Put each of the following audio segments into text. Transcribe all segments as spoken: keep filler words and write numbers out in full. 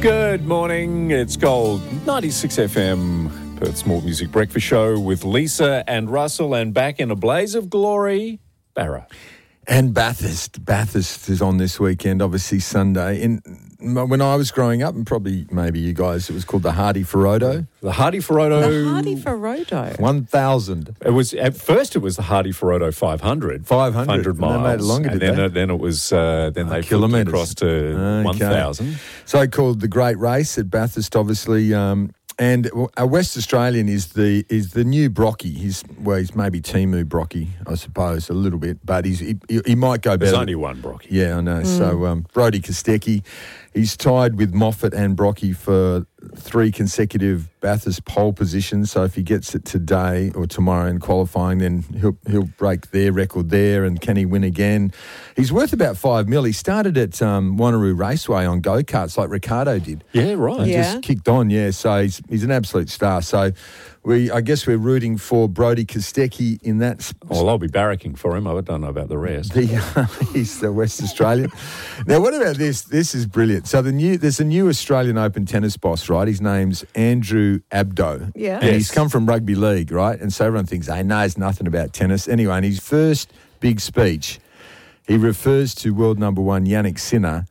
Good morning. It's Gold ninety-six F M, Perth's More Music Breakfast Show with Lisa and Russell, and back in a blaze of glory, Barra. And Bathurst. Bathurst is on this weekend, obviously Sunday. In, when I was growing up, and probably maybe you guys, it was called the Hardy Ferodo. The Hardy Ferodo. The Hardy Ferodo. one thousand. It was, at first it was the Hardy Ferodo five hundred. five hundred. miles. And they made it longer, and did then, they? It, then it was, uh, then Oh, they flipped kilometres. across to Okay. one thousand. So called the Great Race at Bathurst, obviously. Um, and a West Australian is the is the new Brocky. He's well, he's maybe Timu Brocky, I suppose, a little bit, but he's he, he might go better. There's only one Brocky. Yeah, I know. Mm. So um, Brody Kostecki, he's tied with Moffat and Brocky for three consecutive Bathurst pole positions. So if he gets it today or tomorrow in qualifying, then he'll he'll break their record there. And can he win again? He's worth about five mil. He started at um, Wanneroo Raceway on go-karts like Ricardo did. Yeah, right. And Yeah. just kicked on, yeah. So he's he's an absolute star. So we, I guess we're rooting for Brody Kostecki in that. Sp- Well, I'll be barracking for him. I don't know about the rest. the, uh, he's the West Australian. Now, what about this? This is brilliant. So the new there's a new Australian Open tennis boss, right? His name's Andrew Abdo. Yeah. And Yes. he's come from rugby league, right? And so everyone thinks, he knows nothing about tennis. Anyway, in his first big speech, he refers to world number one Yannick Sinner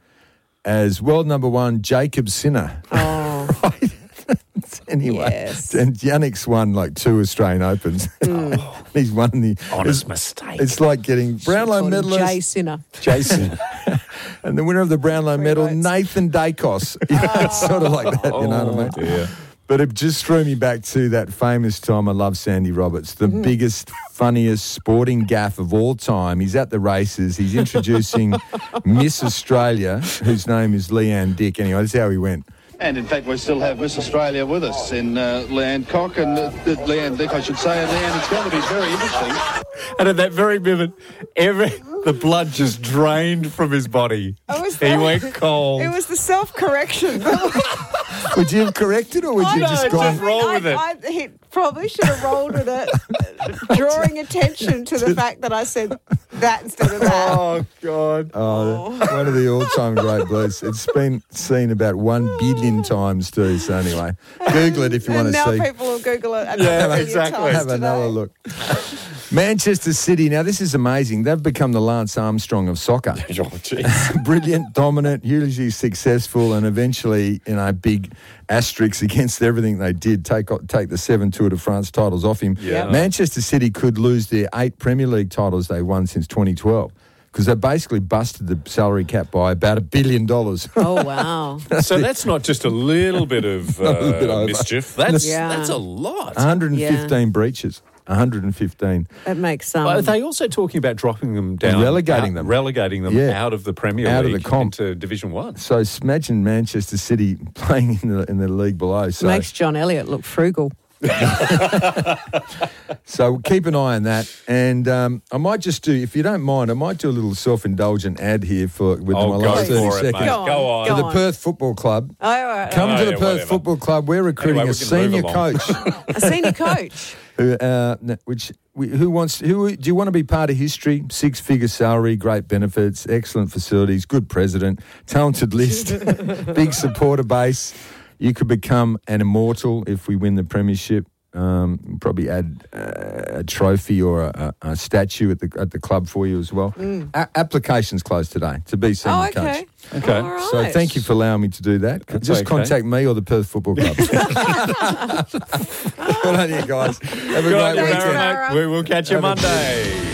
as world number one Jacob Sinner. Oh, Right? Anyway, Yes. and Yannick's won like two Australian Opens. He's won the Honest it's, mistake. It's like getting Brownlow called him medalist Jay Sinner. Jason, and the winner of the Brownlow Three medal, votes. Nathan Dacos. You know, it's sort of like that, you know what I mean? Oh, dear. But it just threw me back to that famous time. I love Sandy Roberts, the biggest, funniest sporting gaffe of all time. He's at the races. He's introducing Miss Australia, whose name is Leanne Dick. Anyway, that's how he went. And in fact, we still have Miss Australia with us in uh, Leanne Cock and uh, Leanne Dick, I should say. And Leanne, it's going to be very interesting. And at that very moment, every the blood just drained from his body. I was He went cold. It was the self-correction. Would you have corrected or would I you know, just just gone? roll with it. I, he probably should have rolled with it, drawing attention to the fact that I said that instead of that. Oh, God. Oh, one of the all-time great blues. It's been seen about one billion times too. So anyway, Google it if you want and to now see. people will Google it. And Yeah, a million exactly. times Have another today. look. Manchester City. Now, this is amazing. They've become the Lance Armstrong of soccer. Oh, jeez. Brilliant, dominant, hugely successful, and eventually, you know, big asterisks against everything they did. Take take the seven Tour de France titles off him. Yeah. Manchester City could lose their eight Premier League titles they won since twenty twelve because they basically busted the salary cap by about a billion dollars. Oh, wow. So that's not just a little bit of uh, A little bit over. mischief. That's Yeah. that's a lot. one hundred fifteen breaches. one hundred fifteen. That makes some. Are they also talking about dropping them down? Relegating out- them. Relegating them Yeah. out of the Premier Out of League the comp. into Division One. So imagine Manchester City playing in the in the league below. So Makes John Elliott look frugal. So keep an eye on that, and um, I might just do, if you don't mind, I might do a little self-indulgent ad here for with Oh, my go last for thirty it, seconds. mate. Go on, Go on. For go the on. Perth Football Club. Oh, all right. Come Oh, to the yeah, Perth whatever. Football Club. We're recruiting Anyway, a we can senior move along. coach. A senior coach. who, uh, which who wants? Who do you want to be part of history? Six-figure salary, great benefits, excellent facilities, good president, talented list, big supporter base. You could become an immortal if we win the premiership. Um, probably add uh, a trophy or a, a, a statue at the at the club for you as well. A- applications closed today to be senior Oh, okay. coach. Okay. All right. So thank you for allowing me to do that. That's Just okay. contact me or the Perth Football Club. Good on you guys. Have a Good on great you, weekend. Barra, mate. We will catch you Have a- Monday.